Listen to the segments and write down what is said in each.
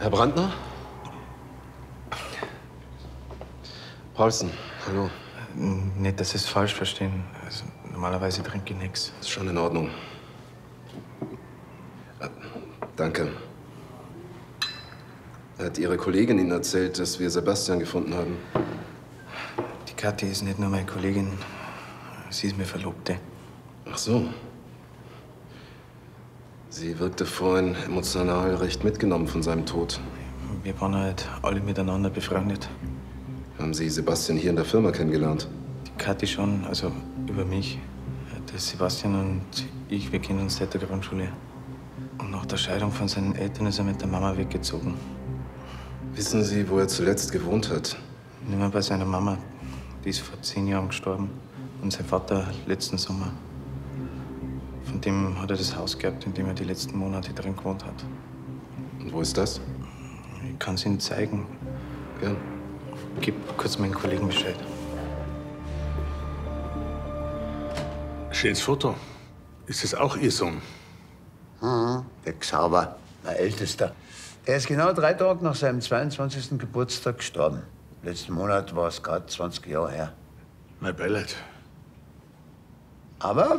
Herr Brandner? Paulsen, hallo. Nicht, dass Sie es falsch verstehen. Also, normalerweise trinke ich nichts. Ist schon in Ordnung. Danke. Hat Ihre Kollegin Ihnen erzählt, dass wir Sebastian gefunden haben? Die Kathi ist nicht nur meine Kollegin, sie ist meine Verlobte. Ach so. Sie wirkte vorhin emotional recht mitgenommen von seinem Tod. Wir waren halt alle miteinander befreundet. Haben Sie Sebastian hier in der Firma kennengelernt? Die Kathi schon, also über mich. Der Sebastian und ich, wir kennen uns seit der Grundschule. Und nach der Scheidung von seinen Eltern ist er mit der Mama weggezogen. Wissen Sie, wo er zuletzt gewohnt hat? Nicht mehr bei seiner Mama. Die ist vor 10 Jahren gestorben. Und sein Vater letzten Sommer. Von dem hat er das Haus gehabt, in dem er die letzten Monate drin gewohnt hat. Und wo ist das? Ich kann es Ihnen zeigen. Gern. Gib kurz meinen Kollegen Bescheid. Schönes Foto. Ist das auch Ihr Sohn? Der Xaver, mein Ältester. Er ist genau 3 Tage nach seinem 22. Geburtstag gestorben. Letzten Monat war es gerade 20 Jahre her. Mein Beileid. Aber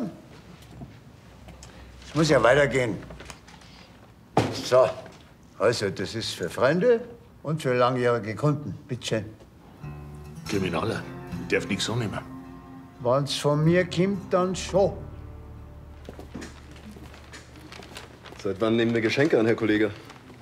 es muss ja weitergehen. So, also das ist für Freunde und für langjährige Kunden. Bitte schön. Kriminaler. Ich darf nichts annehmen. Wenn's von mir kommt, dann schon. Seit wann nehmen wir Geschenke an, Herr Kollege?